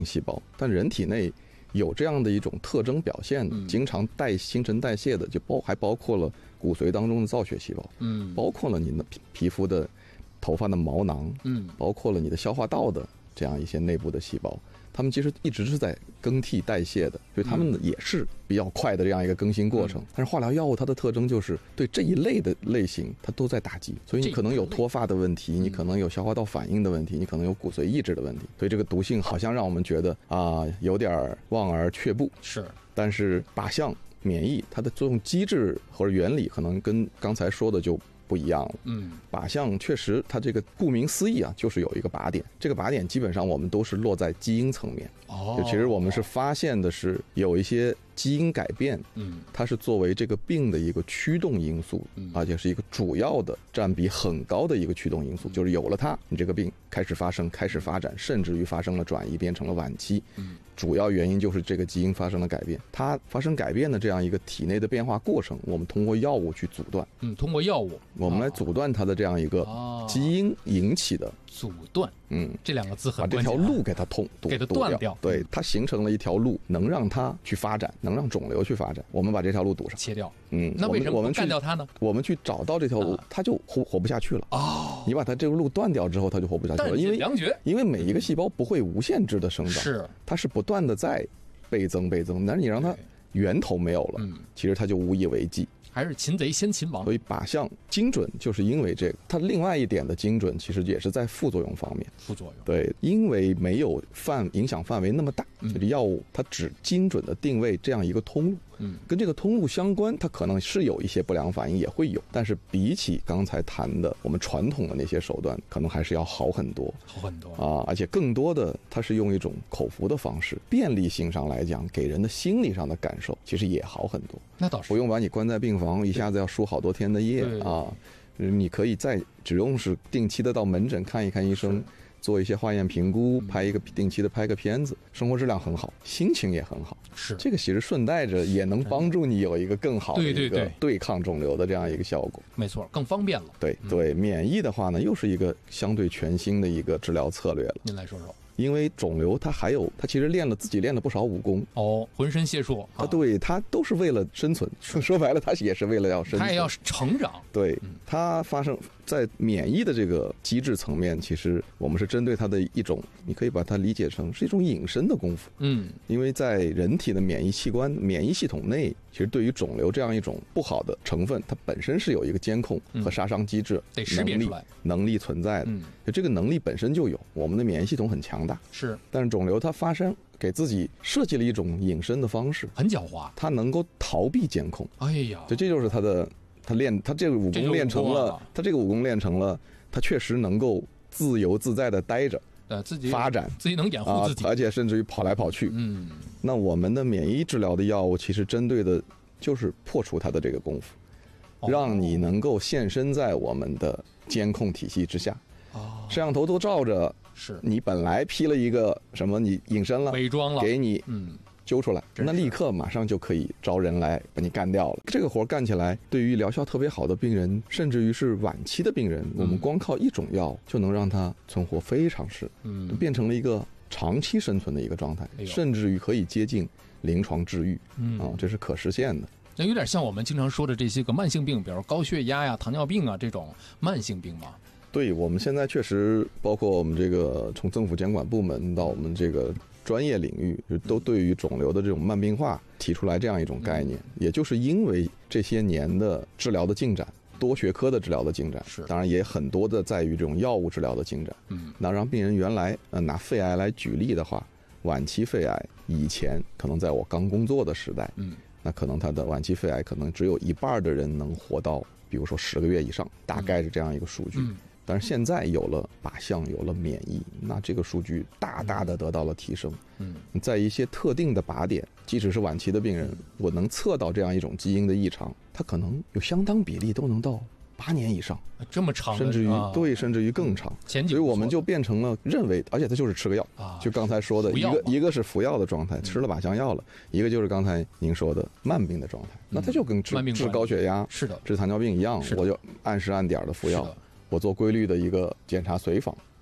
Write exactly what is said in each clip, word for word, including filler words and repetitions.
细胞，但人体内有这样的一种特征表现的，经常代新陈代谢的，就包还包括了骨髓当中的造血细胞，嗯，包括了你的皮皮肤的、头发的毛囊，嗯，包括了你的消化道的这样一些内部的细胞，它们其实一直是在更替代谢的，所以它们也是比较快的这样一个更新过程。但是化疗药物它的特征就是对这一类的类型它都在打击，所以你可能有脱发的问题，你可能有消化道反应的问题，你可能有骨髓抑制的问题，所以这个毒性好像让我们觉得啊有点望而却步。 是， 但是靶向免疫它的作用机制或者原理可能跟刚才说的就不一样了。嗯，靶向确实它这个顾名思义啊，就是有一个靶点，这个靶点基本上我们都是落在基因层面。哦，就其实我们是发现的是有一些基因改变，嗯，它是作为这个病的一个驱动因素，而且是一个主要的占比很高的一个驱动因素，就是有了它，你这个病开始发生、开始发展，甚至于发生了转移，变成了晚期。嗯，主要原因就是这个基因发生了改变，它发生改变的这样一个体内的变化过程，我们通过药物去阻断。 嗯，通过药物， 我们来阻断它的这样一个基因引起的。 阻断，嗯，这两个字很关键， 把这条路给它通， 给它断掉， 对，它形成了一条路，能让它去发展，能让肿瘤去发展。我们把这条路堵上， 切掉， 嗯， 那为什么不干掉它呢？ 我们去找到这条路，它就活活不下去了。哦，你把它这个路断掉之后，它就活不下去了，因为因为每一个细胞不会无限制的生长，是，它是不断的在倍增倍增，但是你让它源头没有了，嗯，其实它就无以为继。 还是擒贼先擒王， 所以靶向精准就是因为这个。它另外一点的精准其实也是在副作用方面。 副作用， 对，因为没有范影响范围那么大，这个药物它只精准的定位这样一个通路，嗯，跟这个通路相关，它可能是有一些不良反应也会有，但是比起刚才谈的我们传统的那些手段，可能还是要好很多， 好很多啊！而且更多的它是用一种口服的方式，便利性上来讲，给人的心理上的感受其实也好很多。 那倒是不用把你关在病房，一下子要输好多天的液啊！你可以再只用是定期的到门诊看一看医生，做一些化验评估，拍一个定期的拍个片子，生活质量很好，心情也很好。 是这个其实顺带着也能帮助你有一个更好的一个对抗肿瘤的这样一个效果。 没错，更方便了。 对对，免疫的话呢，又是一个相对全新的一个治疗策略了。 您来说说。 因为肿瘤它还有，它其实练了自己练了不少武功哦，浑身解数啊，对，它都是为了生存。说白了，它也是为了要生存， 它也要成长。 对，它发生在免疫的这个机制层面，其实我们是针对它的一种，你可以把它理解成是一种隐身的功夫。嗯，因为在人体的免疫器官、免疫系统内，其实对于肿瘤这样一种不好的成分，它本身是有一个监控和杀伤机制、 得识别出来能力存在的。嗯，这个能力本身就有，我们的免疫系统很强大。 是， 但是肿瘤它发生给自己设计了一种隐身的方式， 很狡猾， 它能够逃避监控。 哎呀， 这这就是它的，它练它这个武功练成了，它这个武功练成了，它确实能够自由自在的待着， 呃，自己发展， 自己能掩护自己， 啊，而且甚至于跑来跑去。嗯，那我们的免疫治疗的药物其实针对的就是破除它的这个功夫，哦，让你能够现身在我们的监控体系之下。哦，摄像头都照着， 是你本来披了一个什么，你隐身了， 伪装了， 给你嗯揪出来，那立刻马上就可以招人来把你干掉了。这个活干起来，对于疗效特别好的病人，甚至于是晚期的病人，嗯，我们光靠一种药就能让他存活非常时，嗯，变成了一个长期生存的一个状态，哎，甚至于可以接近临床治愈，嗯啊，这是可实现的。 那有点像我们经常说的这些个慢性病，比如高血压呀、糖尿病啊这种慢性病嘛。 对，我们现在确实包括我们这个从政府监管部门到我们这个专业领域，都对于肿瘤的这种慢病化提出来这样一种概念，也就是因为这些年的治疗的进展，多学科的治疗的进展，是当然也很多的在于这种药物治疗的进展。嗯，那让病人原来呃拿肺癌来举例的话，晚期肺癌以前可能在我刚工作的时代，嗯，那可能他的晚期肺癌可能只有一半的人能活到比如说十个月以上，大概是这样一个数据。嗯，但是现在有了靶向，有了免疫，那这个数据大大的得到了提升。嗯，在一些特定的靶点，即使是晚期的病人，我能测到这样一种基因的异常，它可能有相当比例都能到八年以上， 这么长， 甚至于，啊，对，甚至于更长。 所以我们就变成了认为，而且它就是吃个药啊，就刚才说的一个一个是服药的状态，吃了靶向药了，一个就是刚才您说的慢病的状态。那它就跟治治高血压、 是的， 治糖尿病一样，我就按时按点的服药。我做规律的一个检查随访，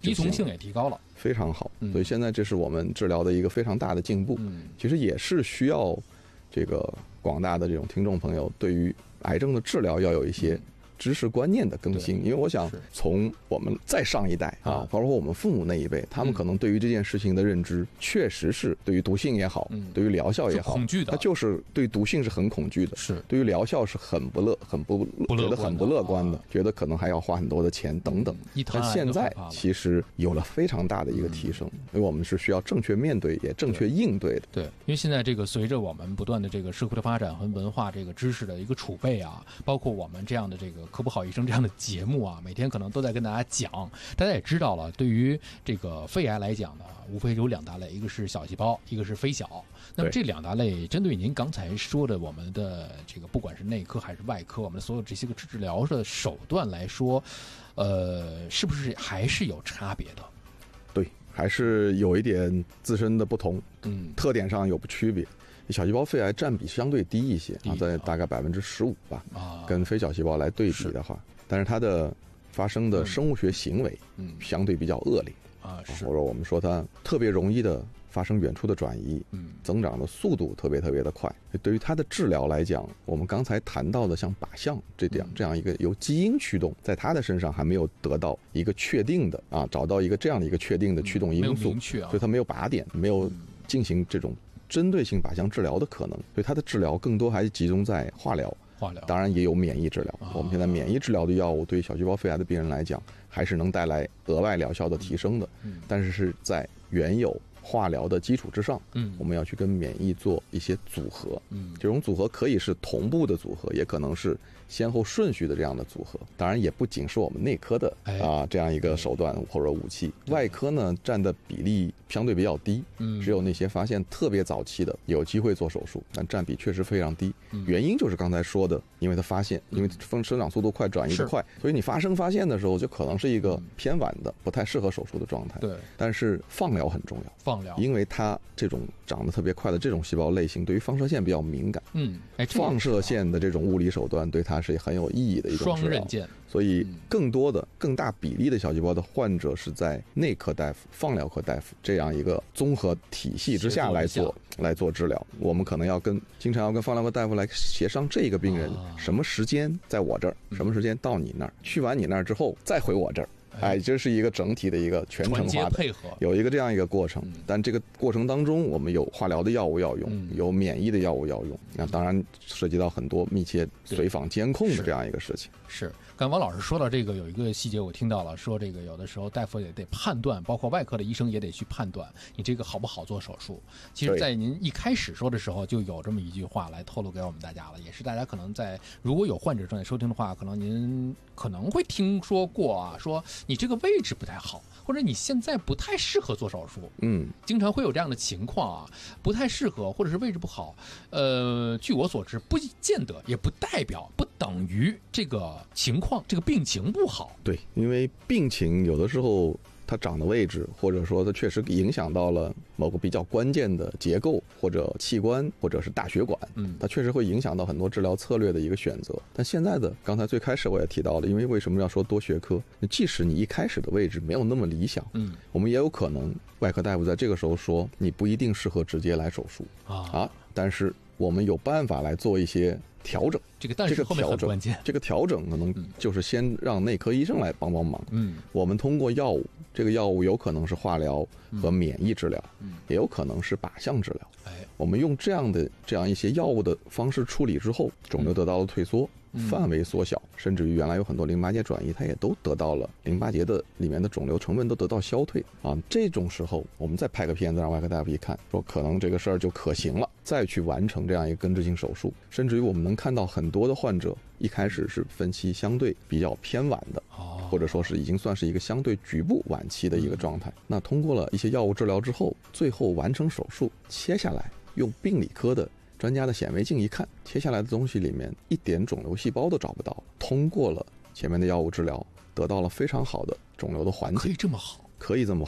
依从性也提高了， 非常好。 嗯、 所以现在这是我们治疗的一个非常大的进步。 嗯， 其实也是需要这个广大的这种听众朋友对于癌症的治疗要有一些知识观念的更新，因为我想从我们再上一代啊，包括我们父母那一辈，他们可能对于这件事情的认知，确实是对于毒性也好， 嗯、 对于疗效也好， 恐惧的， 他就是对毒性是很恐惧的， 是对于疗效是很不乐、很不觉得很不乐观的，觉得可能还要花很多的钱等等。 嗯、 但现在其实有了非常大的一个提升，嗯、因为我们是需要正确面对，也正确应对的。 对，因为现在这个随着我们不断的这个社会的发展和文化这个知识的一个储备啊，包括我们这样的这个科普好医生这样的节目啊，每天可能都在跟大家讲。大家也知道了，对于这个肺癌来讲呢，无非有两大类，一个是小细胞，一个是非小。那么这两大类，针对您刚才说的我们的这个不管是内科还是外科，我们的所有这些个治疗的手段来说，呃，是不是还是有差别的？ 对，还是有一点自身的不同， 嗯， 特点上有区别。小细胞肺癌占比相对低一些啊，在大概百分之十五吧，啊，跟非小细胞来对比的话，但是它的发生的生物学行为，嗯，相对比较恶劣啊，是， 或者我们说它特别容易的发生远处的转移， 嗯， 增长的速度特别特别的快。对于它的治疗来讲，我们刚才谈到的像靶向这点，这样一个由基因驱动，在它的身上还没有得到一个确定的啊，找到一个这样的一个确定的驱动因素， 没有明确啊， 所以它没有靶点，没有进行这种针对性靶向治疗的可能，所以它的治疗更多还是集中在化疗。 化疗当然也有免疫治疗， 啊、 我们现在免疫治疗的药物对小细胞肺癌的病人来讲，还是能带来额外疗效的提升的。 嗯， 但是是在原有化疗的基础之上， 嗯， 我们要去跟免疫做一些组合， 嗯， 这种组合可以是同步的组合，也可能是先后顺序的这样的组合。当然也不仅是我们内科的啊这样一个手段或者武器，外科呢占的比例相对比较低， 嗯， 只有那些发现特别早期的有机会做手术，但占比确实非常低。 嗯、 原因就是刚才说的，因为它发现，因为生生长速度快，转移的快，所以你发生发现的时候，就可能是一个偏晚的、不太适合手术的状态。 对， 但是放疗很重要， 放疗， 因为它这种长得特别快的这种细胞类型，对于放射线比较敏感。 嗯，哎， 放射线的这种物理手段对它是很有意义的一种治疗。 双刃剑。 所以更多的、更大比例的小细胞的患者是在内科大夫、放疗科大夫这样一个综合体系之下来做来做治疗。我们可能要跟经常要跟放疗科大夫来协商这个病人什么时间在我这儿，什么时间到你那儿，去完你那儿之后再回我这儿。哎，这是一个整体的一个全程化的配合， 有一个这样一个过程。但这个过程当中，我们有化疗的药物要用，有免疫的药物要用。那当然涉及到很多密切随访监控的这样一个事情。 是，刚才王老师说到这个，有一个细节我听到了，说这个有的时候大夫也得判断，包括外科的医生也得去判断你这个好不好做手术。其实，在您一开始说的时候，就有这么一句话来透露给我们大家了，也是大家可能在如果有患者正在收听的话，可能您可能会听说过啊，说你这个位置不太好，或者你现在不太适合做手术。 嗯， 经常会有这样的情况啊，不太适合，或者是位置不好。呃，据我所知，不见得，也不代表，不等于这个情况，这个病情不好。 对，因为病情有的时候它长的位置，或者说它确实影响到了某个比较关键的结构或者器官或者是大血管， 嗯， 它确实会影响到很多治疗策略的一个选择。但现在的刚才最开始我也提到了，因为为什么要说多学科？即使你一开始的位置没有那么理想， 嗯， 我们也有可能外科大夫在这个时候说你不一定适合直接来手术啊啊，但是我们有办法来做一些调整。 这个但是后面很关键， 这个调整可能就是先让内科医生来帮帮忙。 嗯， 我们通过药物，这个药物有可能是化疗和免疫治疗， 嗯， 也有可能是靶向治疗。 哎， 我们用这样的这样一些药物的方式处理之后，肿瘤得到了退缩， 嗯、 范围缩小，甚至于原来有很多淋巴结转移，它也都得到了淋巴结的里面的肿瘤成分都得到消退啊。这种时候，我们再拍个片子让外科大夫一看，说可能这个事儿就可行了，再去完成这样一个根治性手术。甚至于我们能看到很多的患者一开始是分期相对比较偏晚的，或者说是已经算是一个相对局部晚期的一个状态。那通过了一些药物治疗之后，最后完成手术，切下来，用病理科的专家的显微镜一看，切下来的东西里面一点肿瘤细胞都找不到。通过了前面的药物治疗，得到了非常好的肿瘤的缓解。 可以这么好？ 可以这么好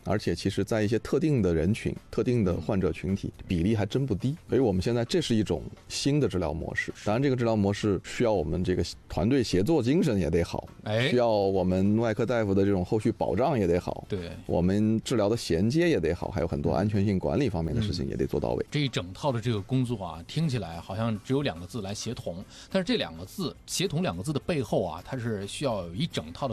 而且其实在一些特定的人群、特定的患者群体比例还真不低。所以我们现在这是一种新的治疗模式。当然，这个治疗模式需要我们这个团队协作精神也得好， 哎， 需要我们外科大夫的这种后续保障也得好， 对， 我们治疗的衔接也得好，还有很多安全性管理方面的事情也得做到位。 这一整套的这个工作啊，听起来好像只有两个字来协同，但是这两个字协同两个字的背后啊，它是需要有一整套的